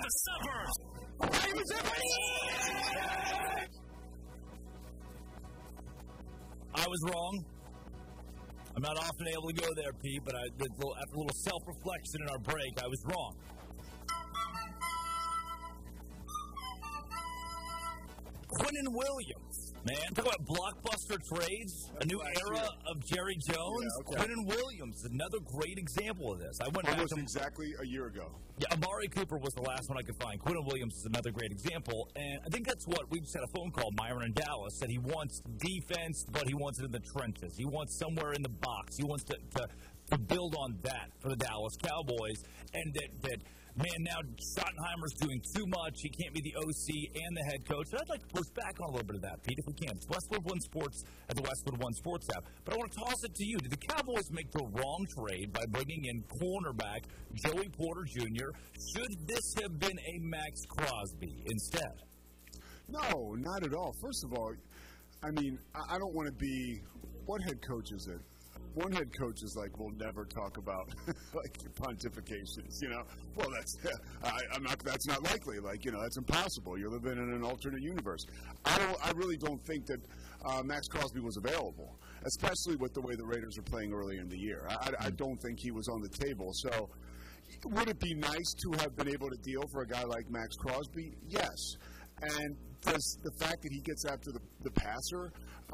the suburbs. I was wrong. I'm not often able to go there, Pete, but after a little self-reflection in our break, I was wrong. Quinnen Williams, man. Talk about blockbuster trades, a new era of Jerry Jones. Yeah, okay. Quinnen Williams, another great example of this. I went almost back exactly a year ago. Yeah, Amari Cooper was the last one I could find. Quinnen Williams is another great example, and I think that's what we just had a phone call. Myron in Dallas said he wants defense, but he wants it in the trenches. He wants somewhere in the box. He wants to build on that for the Dallas Cowboys, and that man, now Schottenheimer's doing too much. He can't be the OC and the head coach. And I'd like to push back on a little bit of that, Pete, if we can. It's Westwood One Sports at the Westwood One Sports app. But I want to toss it to you. Did the Cowboys make the wrong trade by bringing in cornerback Joey Porter Jr.? Should this have been a Max Crosby instead? No, not at all. First of all, I mean, I don't want to be – what head coach is it? One head coach is like, we'll never talk about like pontifications, you know. Well, that's not likely. Like, you know, that's impossible. You're living in an alternate universe. I really don't think that Max Crosby was available, especially with the way the Raiders are playing early in the year. I don't think he was on the table. So, would it be nice to have been able to deal for a guy like Max Crosby? Yes. And does the fact that he gets after the passer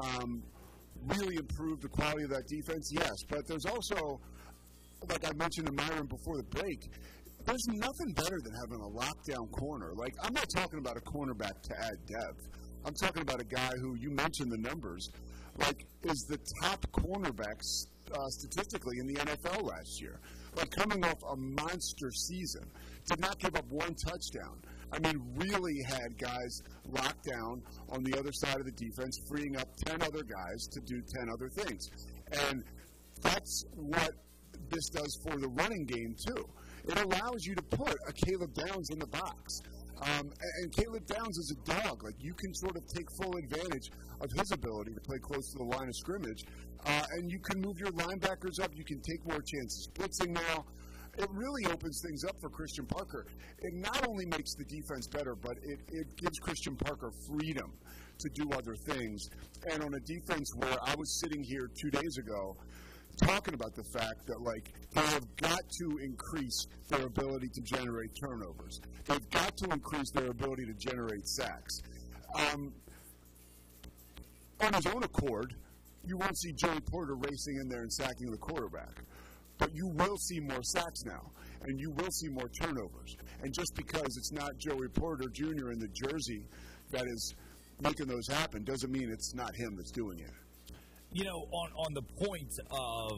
really improve the quality of that defense? Yes, but there's also, like I mentioned to Myron before the break, there's nothing better than having a lockdown corner. Like, I'm not talking about a cornerback to add depth. I'm talking about a guy who, you mentioned the numbers, like, is the top cornerback statistically in the NFL last year. Like, coming off a monster season, did not give up one touchdown. I mean, really had guys locked down on the other side of the defense, freeing up 10 other guys to do 10 other things. And that's what this does for the running game, too. It allows you to put a Caleb Downs in the box. And Caleb Downs is a dog. Like, you can sort of take full advantage of his ability to play close to the line of scrimmage. And you can move your linebackers up. You can take more chances blitzing now. It really opens things up for Christian Parker. It not only makes the defense better, but it gives Christian Parker freedom to do other things. And on a defense where I was sitting here 2 days ago talking about the fact that, like, they have got to increase their ability to generate turnovers. They've got to increase their ability to generate sacks. On his own accord, you won't see Joey Porter racing in there and sacking the quarterback. But you will see more sacks now, and you will see more turnovers. And just because it's not Joey Porter Jr. in the jersey that is making those happen doesn't mean it's not him that's doing it. You know, on the point of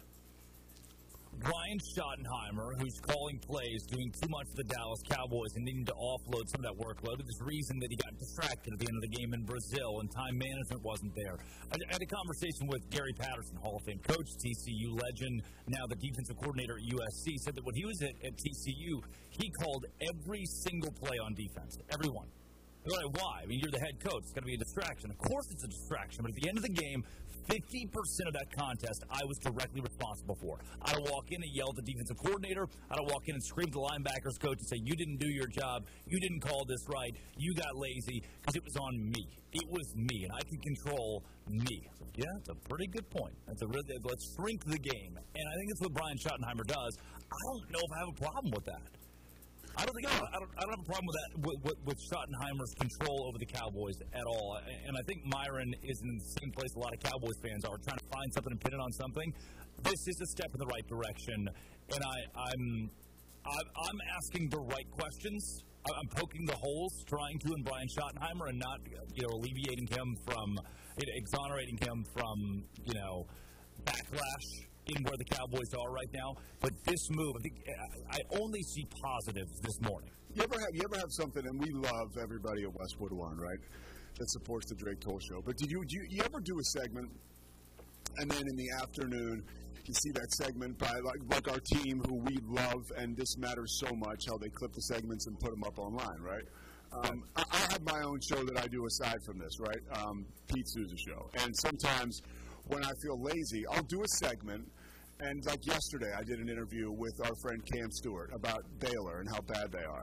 Brian Schottenheimer, who's calling plays, doing too much for the Dallas Cowboys and needing to offload some of that workload. There's a reason that he got distracted at the end of the game in Brazil and time management wasn't there. I had a conversation with Gary Patterson, Hall of Fame coach, TCU legend, now the defensive coordinator at USC, said that when he was at TCU, he called every single play on defense, everyone. Why? I mean, you're the head coach. It's going to be a distraction. Of course it's a distraction, but at the end of the game, 50% of that contest I was directly responsible for. I'd walk in and yell at the defensive coordinator. I'd walk in and scream to the linebackers coach and say, you didn't do your job. You didn't call this right. You got lazy because it was on me. It was me, and I can control me. So, yeah, that's a pretty good point. Let's shrink the game. And I think that's what Brian Schottenheimer does. I don't know if I have a problem with that. I don't have a problem with that, with Schottenheimer's control over the Cowboys at all. And I think Myron is in the same place a lot of Cowboys fans are, trying to find something and pin it on something. This is a step in the right direction, and I'm asking the right questions. I'm poking the holes, trying to in Brian Schottenheimer, and not alleviating him from, exonerating him from backlash in where the Cowboys are right now. But this move, I think I only see positives this morning. You ever have something, and we love everybody at Westwood One, right, that supports the Drake Toll Show. But you ever do a segment, and then in the afternoon you see that segment by like our team who we love, and this matters so much, how they clip the segments and put them up online, right? I have my own show that I do aside from this, right? Pete Souza Show. And sometimes when I feel lazy, I'll do a segment. And like yesterday, I did an interview with our friend Cam Stewart about Baylor and how bad they are.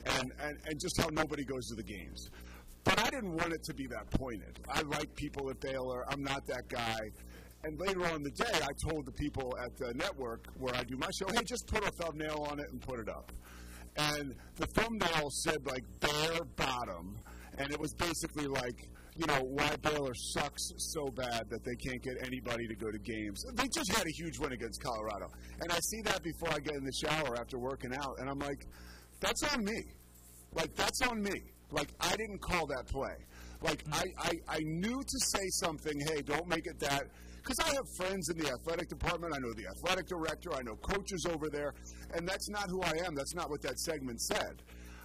and just how nobody goes to the games. But I didn't want it to be that pointed. I like people at Baylor. I'm not that guy. And later on in the day, I told the people at the network where I do my show, hey, just put a thumbnail on it and put it up. And the thumbnail said, like, bare bottom. And it was basically like, you know, why Baylor sucks so bad that they can't get anybody to go to games. They just had a huge win against Colorado. And I see that before I get in the shower after working out. And I'm like, that's on me. Like, that's on me. Like, I didn't call that play. Like, I knew to say something, hey, don't make it that. Because I have friends in the athletic department. I know the athletic director. I know coaches over there. And that's not who I am. That's not what that segment said.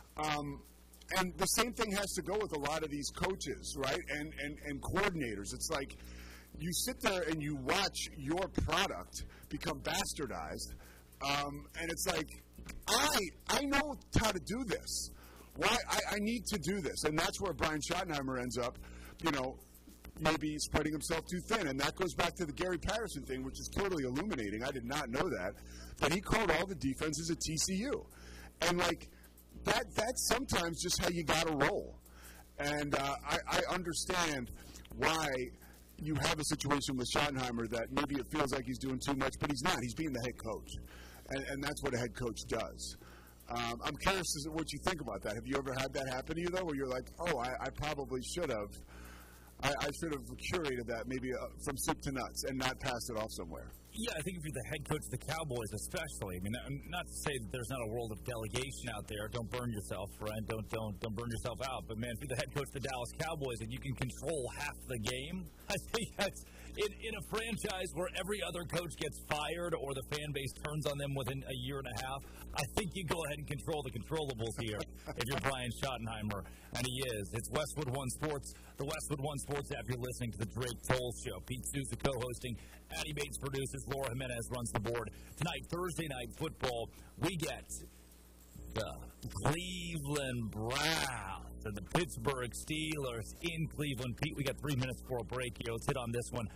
And the same thing has to go with a lot of these coaches, right, and coordinators. It's like you sit there and you watch your product become bastardized, and it's like, I know how to do this. Why I need to do this. And that's where Brian Schottenheimer ends up, you know, maybe spreading himself too thin. And that goes back to the Gary Patterson thing, which is totally illuminating. I did not know that. But he called all the defenses at TCU. And, like, that's sometimes just how you got to roll. And I understand why you have a situation with Schottenheimer that maybe it feels like he's doing too much, but he's not. He's being the head coach. And that's what a head coach does. I'm curious as to what you think about that. Have you ever had that happen to you, though, where you're like, oh, I probably should have. I should have curated that maybe from soup to nuts and not passed it off somewhere. Yeah, I think if you're the head coach of the Cowboys especially, I mean, not to say that there's not a world of delegation out there. Don't burn yourself, right? Don't burn yourself out. But, man, if you're the head coach of the Dallas Cowboys and you can control half the game, I think that's in a franchise where every other coach gets fired or the fan base turns on them within a year and a half, I think you go ahead and control the controllables here if you're Brian Schottenheimer, and he is. It's Westwood One Sports, the Westwood One Sports app. You're listening to the Drake Toll Show. Pete Sousa co-hosting, Addie Bates produces, Laura Jimenez runs the board. Tonight, Thursday Night Football, we get the Cleveland Browns and the Pittsburgh Steelers in Cleveland. Pete, we got 3 minutes before a break here. Let's hit on this one.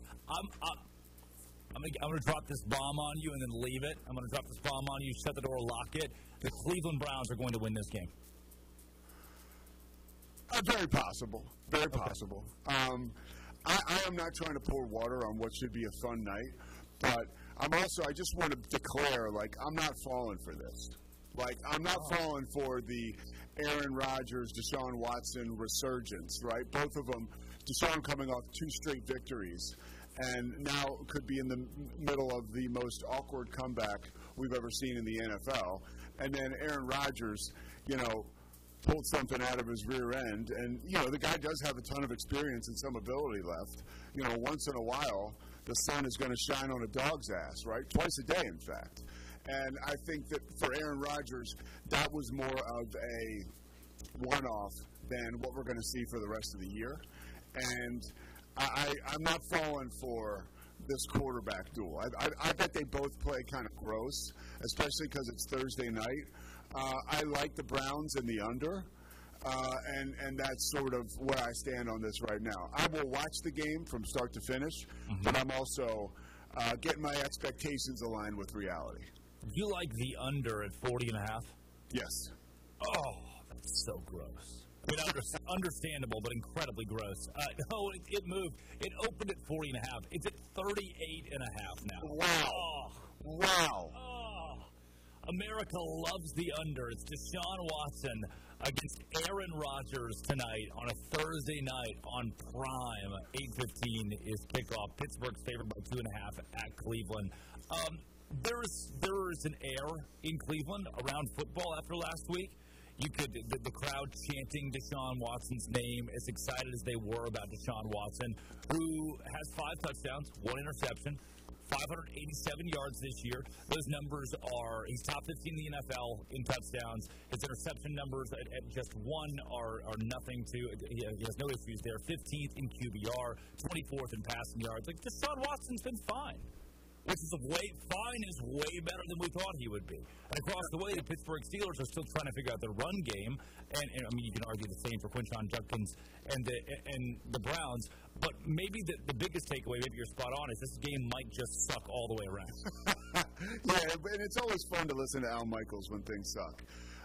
I'm going to drop this bomb on you and then leave it. I'm going to drop this bomb on you, shut the door, lock it. The Cleveland Browns are going to win this game. Very possible. Very possible. I am not trying to pour water on what should be a fun night, but I just want to declare, like, I'm not falling for this. Like, I'm not falling for the Aaron Rodgers, Deshaun Watson resurgence, right? Both of them, Deshaun coming off 2 straight victories, and now could be in the middle of the most awkward comeback we've ever seen in the NFL. And then Aaron Rodgers, you know, pulled something out of his rear end. And, you know, the guy does have a ton of experience and some ability left. You know, once in a while, the sun is going to shine on a dog's ass, right? Twice a day, in fact. And I think that for Aaron Rodgers, that was more of a one-off than what we're going to see for the rest of the year. And I'm not falling for this quarterback duel. I bet they both play kind of gross, especially because it's Thursday night. I like the Browns in the under, and that's sort of where I stand on this right now. I will watch the game from start to finish, but I'm also getting my expectations aligned with reality. You like the under at 40.5? Yes. Oh, that's so gross. I mean, understandable, but incredibly gross. No, it moved. It opened at 40.5. It's at 38.5 now. Wow. Oh. Wow. Oh. America loves the under. It's Deshaun Watson against Aaron Rodgers tonight on a Thursday night on Prime. 8:15 is kickoff. Pittsburgh's favored by 2.5 at Cleveland. There is an air in Cleveland around football after last week. You could the crowd chanting Deshaun Watson's name, as excited as they were about Deshaun Watson, who has 5 touchdowns, 1 interception, 587 yards this year. Those numbers are, he's top 15 in the NFL in touchdowns. His interception numbers at just 1 are nothing to, he has no issues there. 15th in QBR, 24th in passing yards. Like, Deshaun Watson's been fine. Which is fine is way better than we thought he would be. And across the way, the Pittsburgh Steelers are still trying to figure out their run game. And I mean, you can argue the same for Quinshon Judkins and the Browns. But maybe the biggest takeaway, maybe you're spot on, is this game might just suck all the way around. Yeah, and it's always fun to listen to Al Michaels when things suck.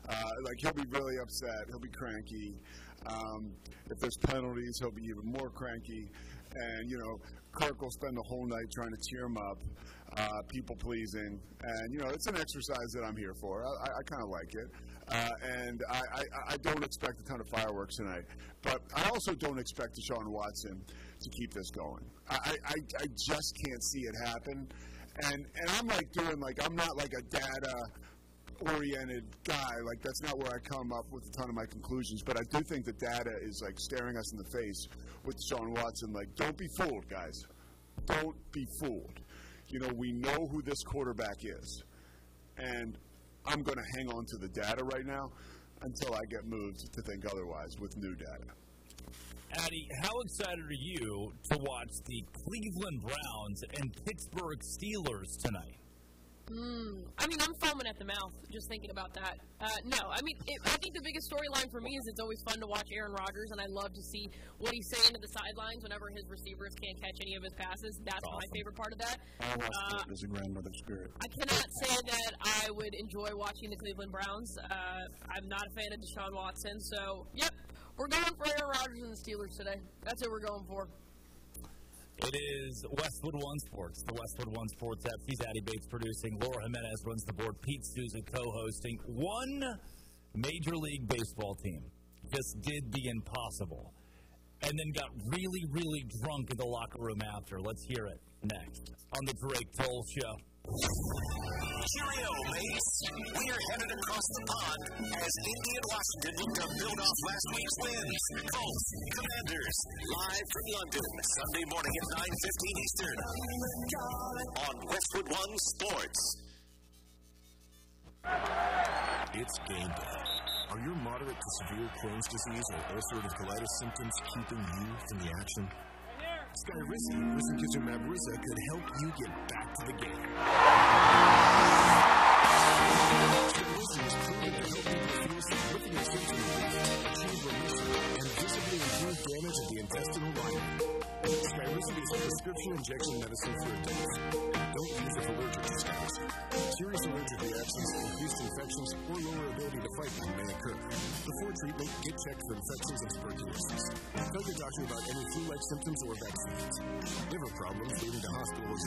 Like, he'll be really upset. He'll be cranky. If there's penalties, he'll be even more cranky. And, you know, Kirk will spend the whole night trying to cheer him up, people-pleasing. And, you know, it's an exercise that I'm here for. I kind of like it. And I don't expect a ton of fireworks tonight. But I also don't expect Deshaun Watson to keep this going. I just can't see it happen. And I'm like doing, like, I'm not like a data-oriented guy. Like, that's not where I come up with a ton of my conclusions. But I do think the data is, like, staring us in the face with Deshaun Watson. Like, don't be fooled, guys. Don't be fooled. You know, we know who this quarterback is. And I'm going to hang on to the data right now until I get moved to think otherwise with new data. Addy, how excited are you to watch the Cleveland Browns and Pittsburgh Steelers tonight? I mean, I'm foaming at the mouth just thinking about that. No, I mean, I think the biggest storyline for me is it's always fun to watch Aaron Rodgers, and I love to see what he's saying to the sidelines whenever his receivers can't catch any of his passes. That's awesome. My favorite part of that. Is a grandmother spirit. I cannot say that I would enjoy watching the Cleveland Browns. I'm not a fan of Deshaun Watson, so, yep, we're going for Aaron Rodgers and the Steelers today. That's what we're going for. It is Westwood One Sports, the Westwood One Sports app. He's Addy Bates producing. Laura Jimenez runs the board. Pete Souza co-hosting. One Major League Baseball team just did the impossible and then got really, really drunk in the locker room after. Let's hear it next on the Drake Toll Show. Cheerio, mates. We are headed across the pond as Indy and Washington look to build off last week's wins. Colts, Commanders, live from London, Sunday morning at 9:15 Eastern on Westwood One Sports. It's game day. Are your moderate to severe Crohn's disease or ulcerative colitis symptoms keeping you from the action? Skyrizi, risankizumab Risa, could help you get back to the game. Skyrizi is proven to help people feel significant symptom relief, achieve remission, and visibly improve damage of the intestinal lining. Skyrizi is a prescription injection medicine for adults. Don't use it for allergic to Skyrizi. Serious allergic reactions, increased infections, or lower ability to fight them may occur. Before treatment, get checked for infections and tuberculosis. Tell your doctor about any flu-like symptoms or vaccines. Liver problems leading to hospitalization